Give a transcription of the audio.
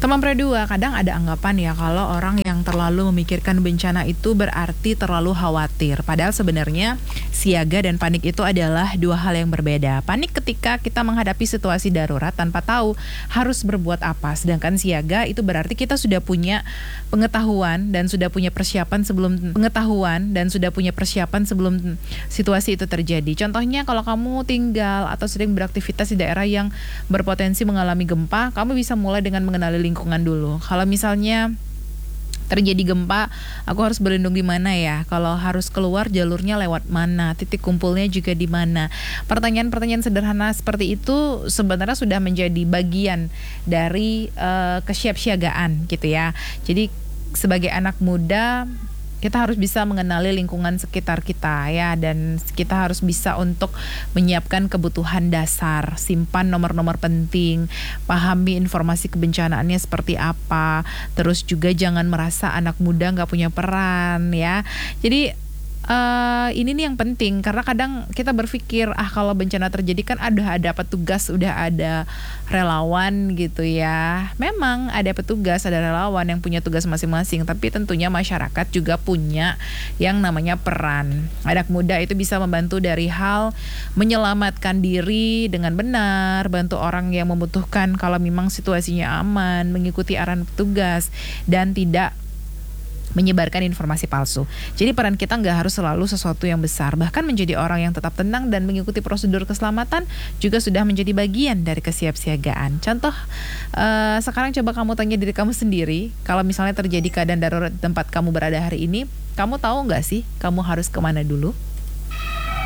Teman dua, kadang ada anggapan ya kalau orang yang terlalu memikirkan bencana itu berarti terlalu khawatir. Padahal sebenarnya siaga dan panik itu adalah dua hal yang berbeda. Panik ketika kita menghadapi situasi darurat tanpa tahu harus berbuat apa. Sedangkan siaga itu berarti kita sudah punya pengetahuan dan sudah punya persiapan sebelum situasi itu terjadi. Contohnya kalau kamu tinggal atau sering beraktivitas di daerah yang berpotensi mengalami gempa, kamu bisa mulai dengan mengenali lingkungan dulu. Kalau misalnya terjadi gempa, aku harus berlindung di mana ya? Kalau harus keluar, jalurnya lewat mana? Titik kumpulnya juga di mana? Pertanyaan-pertanyaan sederhana seperti itu sebenarnya sudah menjadi bagian dari kesiapsiagaan gitu ya. Jadi sebagai anak muda, kita harus bisa mengenali lingkungan sekitar kita ya, dan kita harus bisa untuk menyiapkan kebutuhan dasar, simpan nomor-nomor penting, pahami informasi kebencanaannya seperti apa, terus juga jangan merasa anak muda nggak punya peran ya. Jadi ini nih yang penting, karena kadang kita berpikir kalau bencana terjadi kan ada petugas, udah ada relawan gitu ya. Memang ada petugas, ada relawan yang punya tugas masing-masing, tapi tentunya masyarakat juga punya yang namanya peran. Anak muda itu bisa membantu dari hal menyelamatkan diri dengan benar, bantu orang yang membutuhkan kalau memang situasinya aman, mengikuti arahan petugas, dan tidak menyebarkan informasi palsu. Jadi peran kita nggak harus selalu sesuatu yang besar. Bahkan menjadi orang yang tetap tenang dan mengikuti prosedur keselamatan juga sudah menjadi bagian dari kesiapsiagaan. Contoh, sekarang coba kamu tanya diri kamu sendiri, kalau misalnya terjadi keadaan darurat di tempat kamu berada hari ini, kamu tahu nggak sih kamu harus kemana dulu?